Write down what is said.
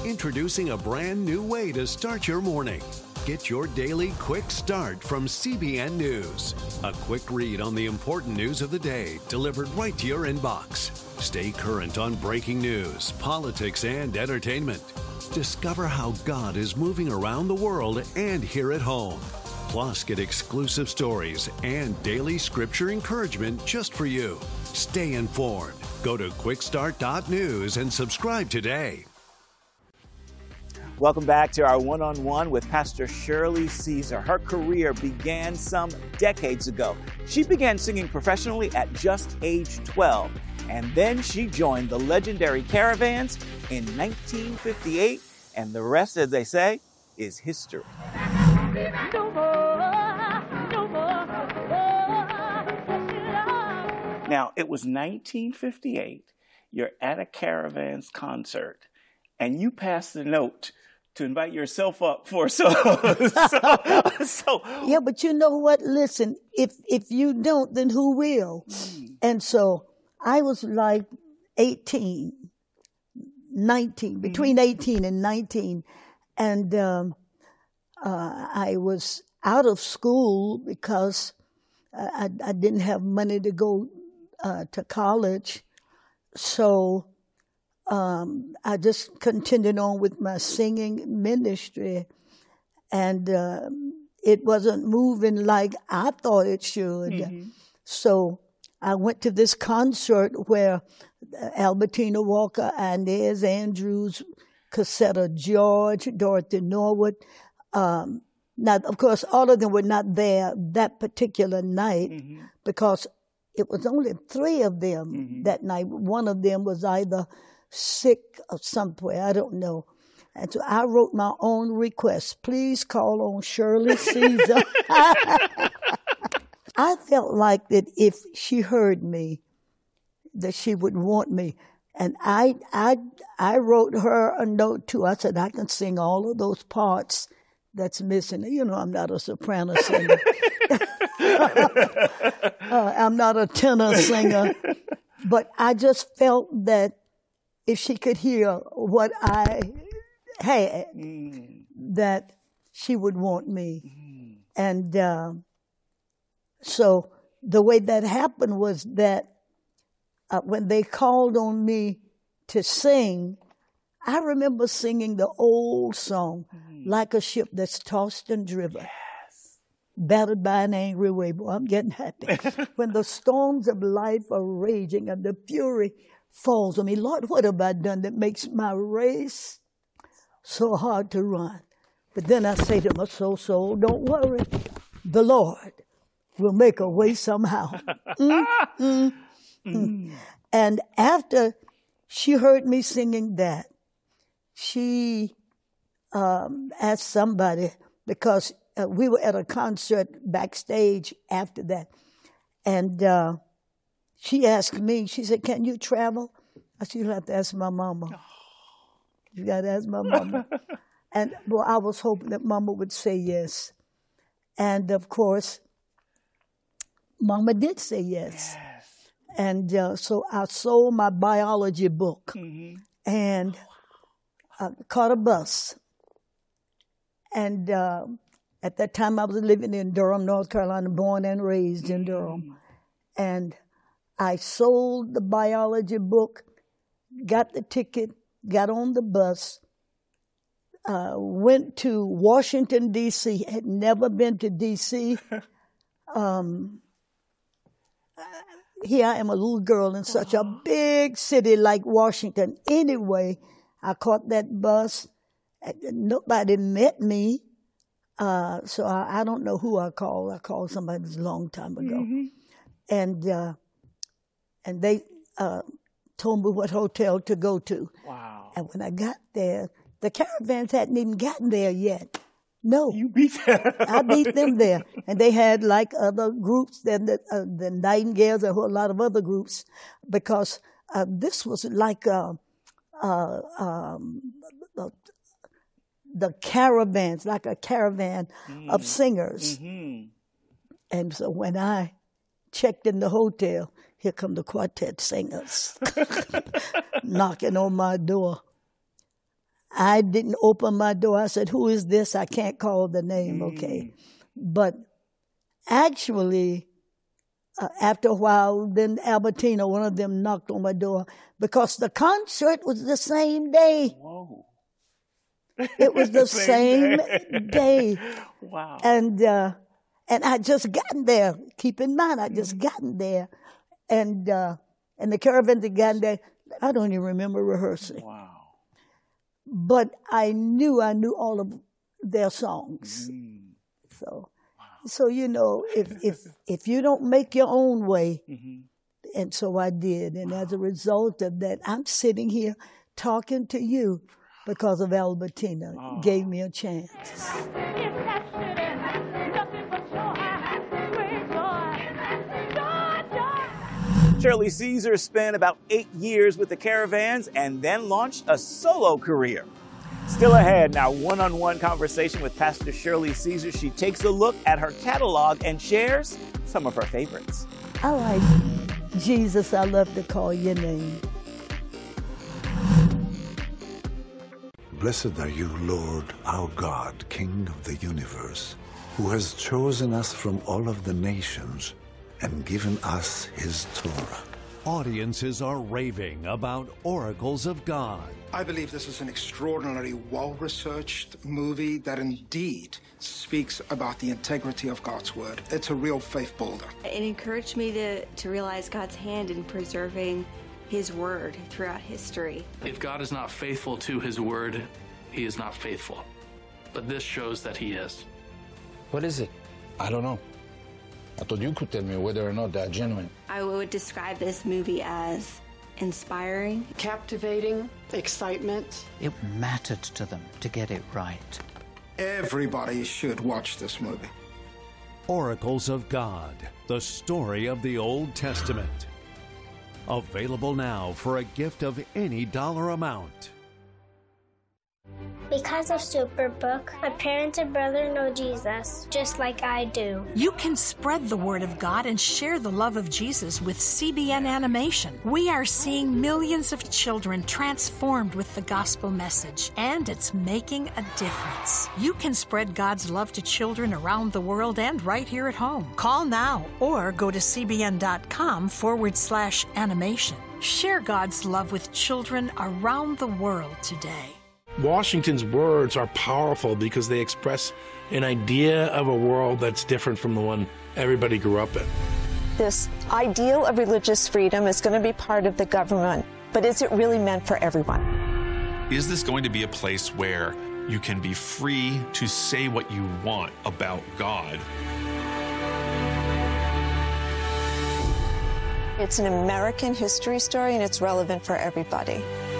Introducing a brand new way to start your morning. Get your daily quick start from CBN News. A quick read on the important news of the day delivered right to your inbox. Stay current on breaking news, politics, and entertainment. Discover how God is moving around the world and here at home. Plus, get exclusive stories and daily scripture encouragement just for you. Stay informed. Go to quickstart.news and subscribe today. Welcome back to our one-on-one with Pastor Shirley Caesar. Her career began some decades ago. She began singing professionally at just age 12, and then she joined the legendary Caravans in 1958, and the rest, as they say, is history. Now, it was 1958. You're at a Caravans concert, and you pass the note to invite yourself up for Yeah, but you know what? Listen, if you don't, then who will? And so I was like 18, 19, between 18 and 19. And I was out of school because I didn't have money to go to college. So I just continued on with my singing ministry, and it wasn't moving like I thought it should. So I went to this concert where Albertina Walker, Inez Andrews, Cassetta George, Dorothy Norwood. Now, of course, all of them were not there that particular night because it was only 3 of them that night. One of them was either sick or somewhere, I don't know. And so I wrote my own request. Please call on Shirley Caesar. I felt like that if she heard me, that she would want me. And I wrote her a note too. I said, I can sing all of those parts that's missing. You know, I'm not a soprano singer. I'm not a tenor singer. But I just felt that if she could hear what I had, that she would want me. And so the way that happened was that when they called on me to sing, I remember singing the old song, Like a Ship That's Tossed and Driven, battered by an angry wave. Boy, I'm getting happy. When the storms of life are raging and the fury falls on me, Lord, what have I done that makes my race so hard to run? But then I say to my soul, don't worry. The Lord will make a way somehow. And after she heard me singing that, she asked somebody, because we were at a concert backstage after that, and she asked me, she said, can you travel? I said, you'll have to ask my mama. You got to ask my mama. And well, I was hoping that mama would say yes. And of course, mama did say yes. And so I sold my biology book and caught a bus. And at that time, I was living in Durham, North Carolina, born and raised in Durham. And I sold the biology book, got the ticket, got on the bus, went to Washington, D.C., had never been to D.C. Here I am, a little girl in such a big city like Washington. Anyway, I caught that bus. Nobody met me. So I don't know who I called. I called somebody a long time ago. And they told me what hotel to go to. Wow. And when I got there, the Caravans hadn't even gotten there yet. No. You beat them. I beat them there. And they had like other groups, the Nightingales, and a whole lot of other groups, because this was like the Caravans, like a caravan of singers. And so when I checked in the hotel, here come the quartet singers knocking on my door. I didn't open my door. I said, who is this? I can't call the name, okay. But actually, after a while, then Albertina, one of them knocked on my door because the concert was the same day. Whoa. It was the same day. Wow. And I just gotten there. Keep in mind, I just gotten there. And the Caravan had gotten there. I don't even remember rehearsing. Wow. But I knew all of their songs. So you know, if you don't make your own way, and so I did. And as a result of that, I'm sitting here talking to you because of Albertina. Gave me a chance. Shirley Caesar spent about 8 years with the Caravans and then launched a solo career. Still ahead, now one-on-one conversation with Pastor Shirley Caesar. She takes a look at her catalog and shares some of her favorites. I like Jesus, I love to call your name. Blessed are you, Lord, our God, King of the universe, who has chosen us from all of the nations and given us his Torah. Audiences are raving about Oracles of God. I believe this is an extraordinarily well-researched movie that indeed speaks about the integrity of God's word. It's a real faith builder. It encouraged me to realize God's hand in preserving his word throughout history. If God is not faithful to his word, he is not faithful. But this shows that he is. What is it? I don't know. I thought you could tell me whether or not they're genuine. I would describe this movie as inspiring, captivating, excitement. It mattered to them to get it right. Everybody should watch this movie. Oracles of God, the story of the Old Testament. Available now for a gift of any dollar amount. Because of Superbook, my parents and brother know Jesus, just like I do. You can spread the word of God and share the love of Jesus with CBN Animation. We are seeing millions of children transformed with the gospel message, and it's making a difference. You can spread God's love to children around the world and right here at home. Call now or go to cbn.com/animation. Share God's love with children around the world today. Washington's words are powerful because they express an idea of a world that's different from the one everybody grew up in. This ideal of religious freedom is going to be part of the government, but is it really meant for everyone? Is this going to be a place where you can be free to say what you want about God? It's an American history story, and it's relevant for everybody.